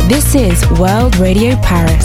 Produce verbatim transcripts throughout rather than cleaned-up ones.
This is World Radio Paris.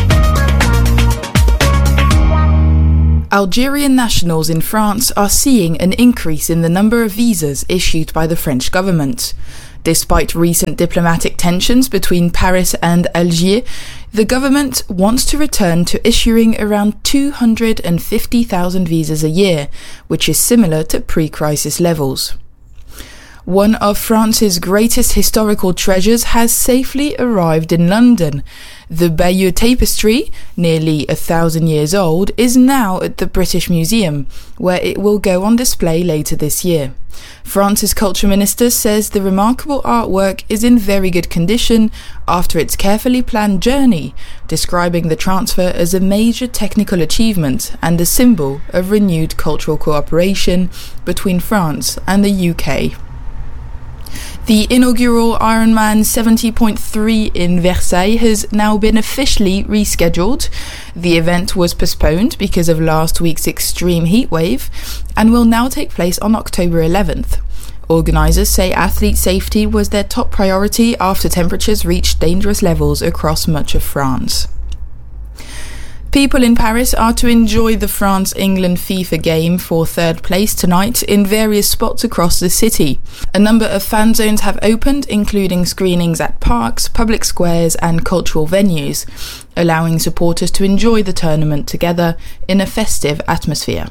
Algerian nationals in France are seeing an increase in the number of visas issued by the French government. Despite recent diplomatic tensions between Paris and Algiers, the government wants to return to issuing around two hundred fifty thousand visas a year, which is similar to pre-crisis levels. One of France's greatest historical treasures has safely arrived in London. The Bayeux Tapestry, nearly a thousand years old, is now at the British Museum, where it will go on display later this year. France's culture minister says the remarkable artwork is in very good condition after its carefully planned journey, describing the transfer as a major technical achievement and a symbol of renewed cultural cooperation between France and the U K. The inaugural Ironman seventy point three in Versailles has now been officially rescheduled. The event was postponed because of last week's extreme heatwave and will now take place on October eleventh. Organisers say athlete safety was their top priority after temperatures reached dangerous levels across much of France. People in Paris are to enjoy the France-England FIFA game for third place tonight in various spots across the city. A number of fan zones have opened, including screenings at parks, public squares and cultural venues, allowing supporters to enjoy the tournament together in a festive atmosphere.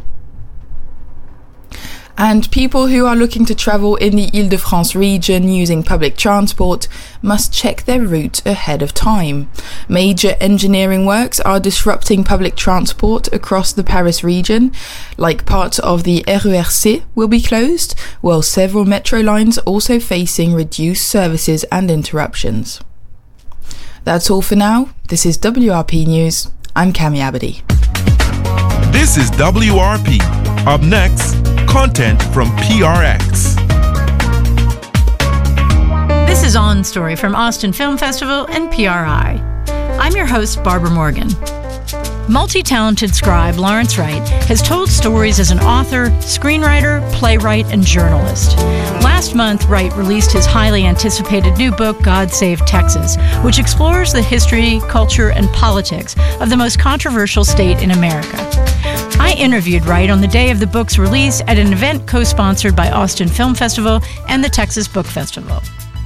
And people who are looking to travel in the Île-de-France region using public transport must check their route ahead of time. Major engineering works are disrupting public transport across the Paris region, like parts of the R E R C will be closed, while several metro lines also facing reduced services and interruptions. That's all for now. This is W R P News. I'm Cami Abadi. This is W R P. Up next, content from P R X. This is On Story from Austin Film Festival and P R I. I'm your host, Barbara Morgan. Multi-talented scribe Lawrence Wright has told stories as an author, screenwriter, playwright, and journalist. Last month, Wright released his highly anticipated new book, God Save Texas, which explores the history, culture, and politics of the most controversial state in America. I interviewed Wright on the day of the book's release at an event co-sponsored by Austin Film Festival and the Texas Book Festival.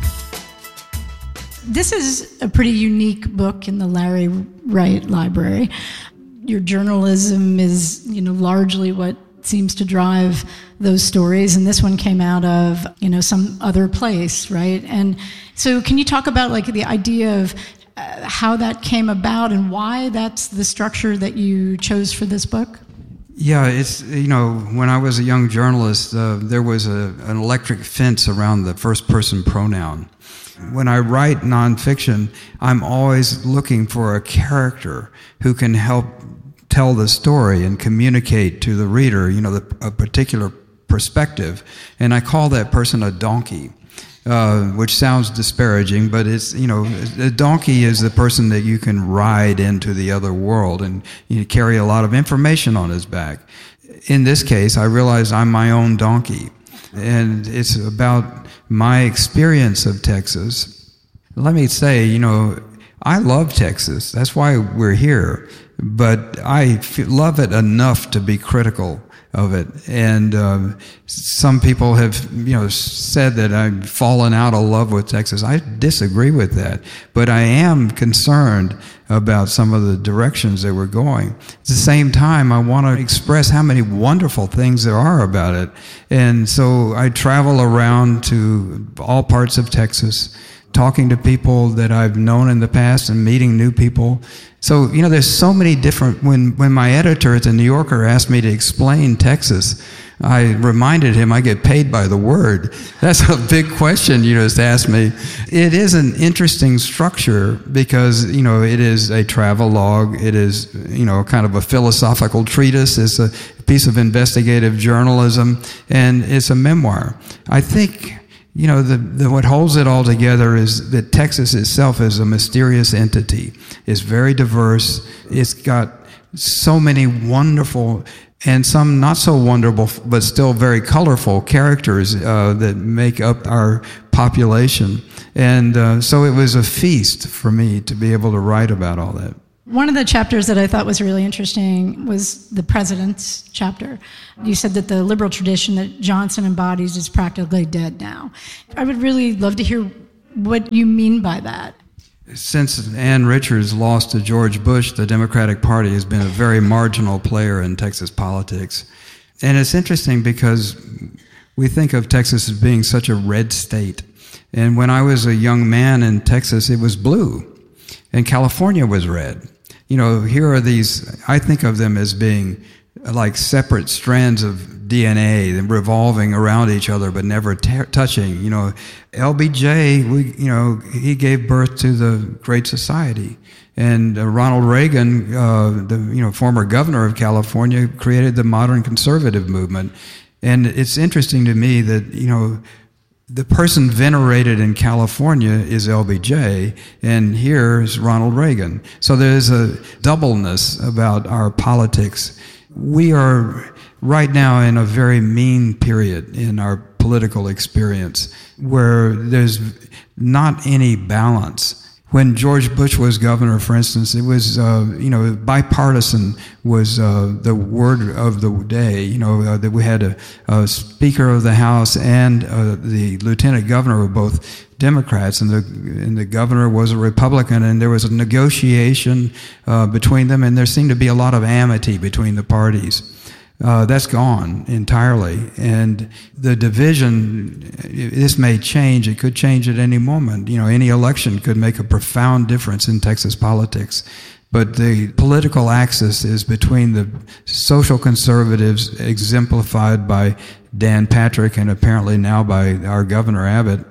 This is a pretty unique book in the Larry Wright Library. Your journalism is, you know, largely what seems to drive those stories, and this one came out of, you know, some other place, right? And so can you talk about, like, the idea of uh, how that came about and why that's the structure that you chose for this book? Yeah, it's, you know, when I was a young journalist, uh, there was a, an electric fence around the first-person pronoun. When I write nonfiction, I'm always looking for a character who can help tell the story and communicate to the reader, you know, the, a particular perspective. And I call that person a donkey, uh, which sounds disparaging, but it's, you know, a donkey is the person that you can ride into the other world and you carry a lot of information on his back. In this case, I realize I'm my own donkey. And it's about my experience of Texas. Let me say, you know, I love Texas. That's why we're here. But I f- love it enough to be critical of it. And um, some people have, you know, said that I've fallen out of love with Texas. I disagree with that. But I am concerned about some of the directions that we're going. At the same time, I want to express how many wonderful things there are about it. And so I travel around to all parts of Texas, talking to people that I've known in the past and meeting new people. So, you know, there's so many different, when, when my editor at the New Yorker asked me to explain Texas, I reminded him I get paid by the word. That's a big question you just asked me. It is an interesting structure because, you know, it is a travel log. It is, you know, kind of a philosophical treatise. It's a piece of investigative journalism, and it's a memoir. I think, you know, the, the what holds it all together is that Texas itself is a mysterious entity. It's very diverse. It's got so many wonderful and some not so wonderful, but still very colorful characters uh, that make up our population. And uh, so it was a feast for me to be able to write about all that. One of the chapters that I thought was really interesting was the president's chapter. You said that the liberal tradition that Johnson embodies is practically dead now. I would really love to hear what you mean by that. Since Ann Richards lost to George Bush, the Democratic Party has been a very marginal player in Texas politics. And it's interesting because we think of Texas as being such a red state. And when I was a young man in Texas, it was blue. And California was red. You know, here are these, I think of them as being like separate strands of D N A revolving around each other but never t- touching. You know, L B J, we, you know, he gave birth to the Great Society. And uh, Ronald Reagan, uh, the you know former governor of California, created the modern conservative movement. And it's interesting to me that, you know, the person venerated in California is L B J, and here is Ronald Reagan. So there's a doubleness about our politics. We are right now in a very mean period in our political experience where there's not any balance. When George Bush was governor, for instance, it was, uh, you know, bipartisan was uh, the word of the day. You know, uh, that we had a, a Speaker of the House and uh, the Lieutenant Governor were both Democrats, and the and the governor was a Republican, and there was a negotiation uh, between them, and there seemed to be a lot of amity between the parties. Uh, that's gone entirely, and the division, this may change. It could change at any moment. You know, any election could make a profound difference in Texas politics. But the political axis is between the social conservatives, exemplified by Dan Patrick and apparently now by our Governor Abbott,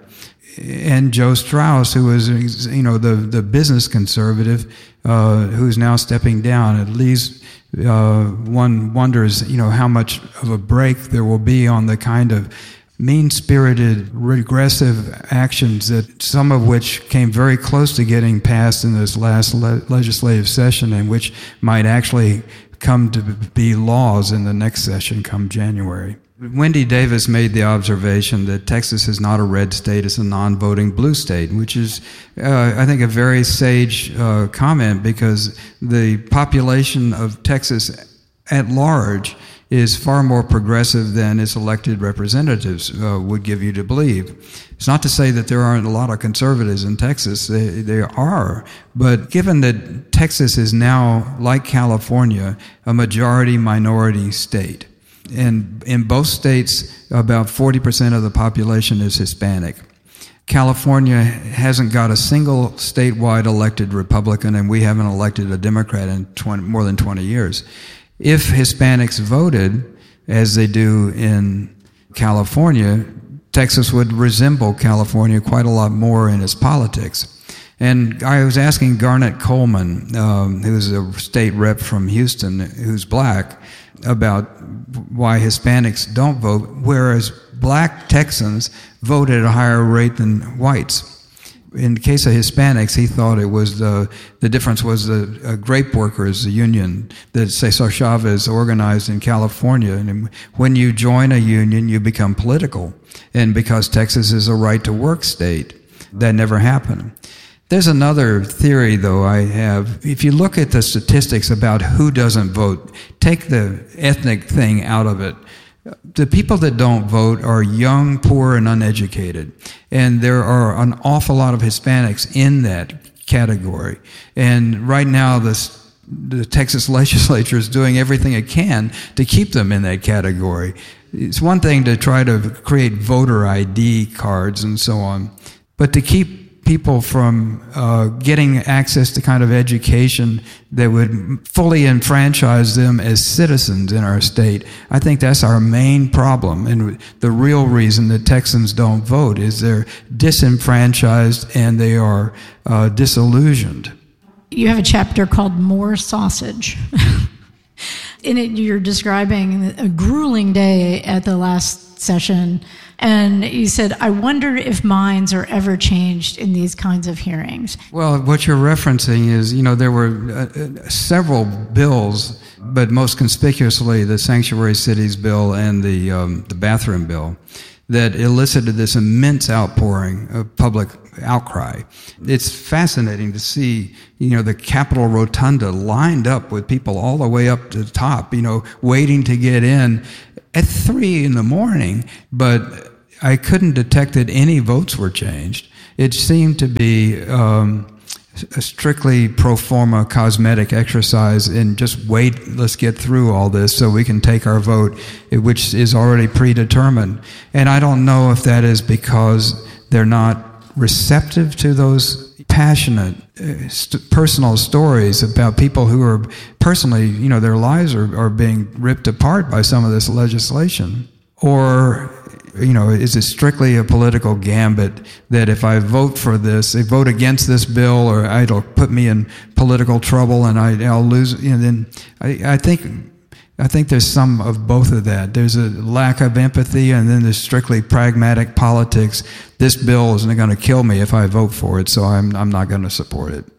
and Joe Strauss, who was, you know, the, the business conservative, uh, who's now stepping down. At least uh, one wonders, you know, how much of a break there will be on the kind of mean-spirited, regressive actions that some of which came very close to getting passed in this last le- legislative session, and which might actually come to be laws in the next session come January. Wendy Davis made the observation that Texas is not a red state, it's a non-voting blue state, which is, uh, I think, a very sage uh, comment, because the population of Texas at large is far more progressive than its elected representatives uh, would give you to believe. It's not to say that there aren't a lot of conservatives in Texas. They, they are. But given that Texas is now, like California, a majority-minority state, and in both states, about forty percent of the population is Hispanic. California hasn't got a single statewide elected Republican, and we haven't elected a Democrat in twenty, more than twenty years. If Hispanics voted, as they do in California, Texas would resemble California quite a lot more in its politics. And I was asking Garnett Coleman, um, who's a state rep from Houston, who's black, about why Hispanics don't vote, whereas black Texans vote at a higher rate than whites. In the case of Hispanics, he thought it was the the difference was the uh, grape workers, the union that Cesar Chavez organized in California. And when you join a union, you become political. And because Texas is a right-to-work state, that never happened. There's another theory, though, I have. If you look at the statistics about who doesn't vote, take the ethnic thing out of it. The people that don't vote are young, poor, and uneducated. And there are an awful lot of Hispanics in that category. And right now, this, the Texas legislature is doing everything it can to keep them in that category. It's one thing to try to create voter I D cards and so on, but to keep people from uh, getting access to kind of education that would fully enfranchise them as citizens in our state, I think that's our main problem. And the real reason that Texans don't vote is they're disenfranchised and they are uh, disillusioned. You have a chapter called More Sausage. In it, you're describing a grueling day at the last session. And you said, I wonder if minds are ever changed in these kinds of hearings. Well, what you're referencing is, you know, there were uh, several bills, but most conspicuously the Sanctuary Cities bill and the um, the bathroom bill, that elicited this immense outpouring of public outcry. It's fascinating to see, you know, the Capitol Rotunda lined up with people all the way up to the top, you know, waiting to get in at three in the morning, but I couldn't detect that any votes were changed. It seemed to be um, a strictly pro forma cosmetic exercise in just wait, let's get through all this so we can take our vote, which is already predetermined. And I don't know if that is because they're not receptive to those passionate uh, st- personal stories about people who are personally, you know, their lives are, are being ripped apart by some of this legislation. Or, you know, is it strictly a political gambit that if I vote for this, I vote against this bill, or it'll put me in political trouble and I, I'll lose, you know, then I, I think I think there's some of both of that. There's a lack of empathy, and then there's strictly pragmatic politics. This bill isn't going to kill me if I vote for it, so I'm I'm not going to support it.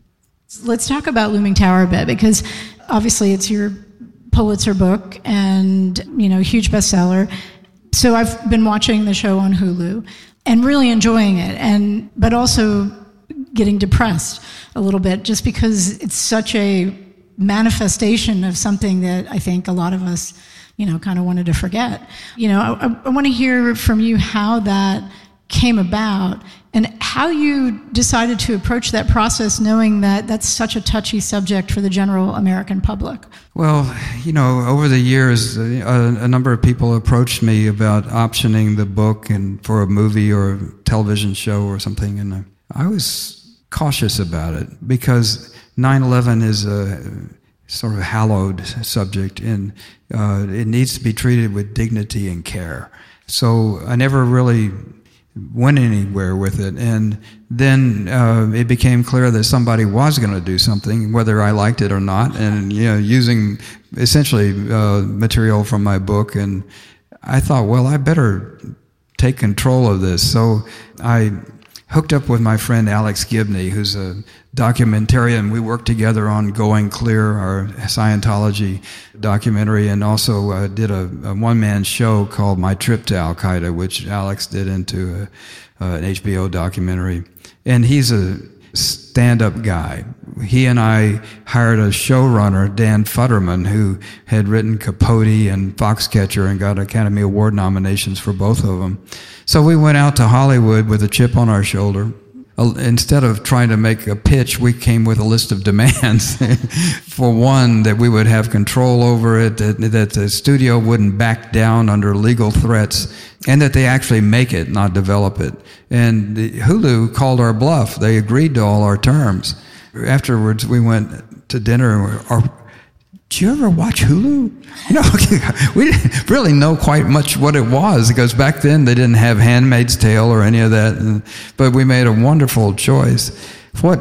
Let's talk about Looming Tower a bit, because obviously it's your Pulitzer book and, you know, huge bestseller. So I've been watching the show on Hulu and really enjoying it, and but also getting depressed a little bit just because it's such a manifestation of something that I think a lot of us, you know, kind of wanted to forget. You know, I, I want to hear from you how that came about and how you decided to approach that process, knowing that that's such a touchy subject for the general American public. Well, you know, over the years, a, a number of people approached me about optioning the book and for a movie or a television show or something, and I was cautious about it because nine eleven is a sort of hallowed subject, and uh, it needs to be treated with dignity and care. So I never really went anywhere with it, and then uh, it became clear that somebody was going to do something, whether I liked it or not, and you know, using essentially uh, material from my book. And I thought, well, I better take control of this. So I hooked up with my friend Alex Gibney, who's a documentarian. We worked together on Going Clear, our Scientology documentary, and also uh, did a, a one-man show called My Trip to Al-Qaeda, which Alex did into a, uh, an H B O documentary. And he's a stand-up guy. He and I hired a showrunner, Dan Futterman, who had written Capote and Foxcatcher and got Academy Award nominations for both of them. So we went out to Hollywood with a chip on our shoulder. Instead of trying to make a pitch, we came with a list of demands. For one, that we would have control over it, that, that the studio wouldn't back down under legal threats, and that they actually make it, not develop it. And the Hulu called our bluff. They agreed to all our terms. Afterwards, we went to dinner and our do you ever watch Hulu? You know, we didn't really know quite much what it was, because back then they didn't have Handmaid's Tale or any of that, but we made a wonderful choice. What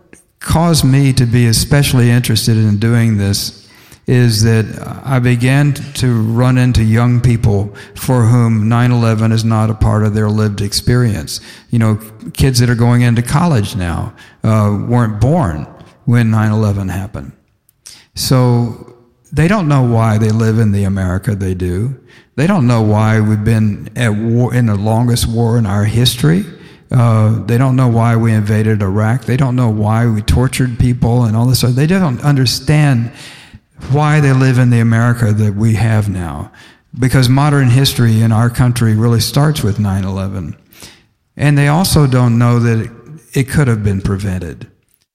caused me to be especially interested in doing this is that I began to run into young people for whom nine eleven is not a part of their lived experience. You know, kids that are going into college now uh, weren't born when nine eleven happened. So they don't know why they live in the America they do. They don't know why we've been at war, in the longest war in our history. Uh, they don't know why we invaded Iraq. They don't know why we tortured people and all this stuff. They don't understand why they live in the America that we have now. Because modern history in our country really starts with nine eleven. And they also don't know that it, it could have been prevented.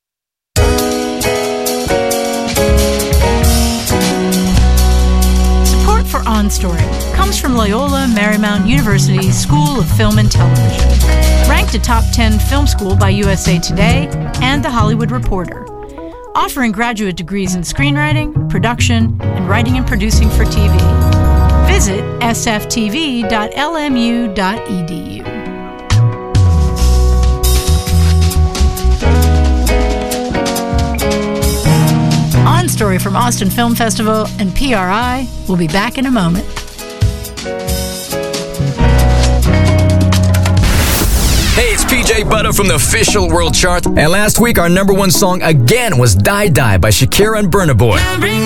For On Story comes from Loyola Marymount University's School of Film and Television, ranked a top ten film school by U S A Today and The Hollywood Reporter, offering graduate degrees in screenwriting, production, and writing and producing for T V. Visit s f t v dot l m u dot e d u. On Story from Austin Film Festival and P R I. We'll be back in a moment. Hey, it's P J Butter from the official World Chart. And last week, our number one song again was Die Die by Shakira and Burna Boy.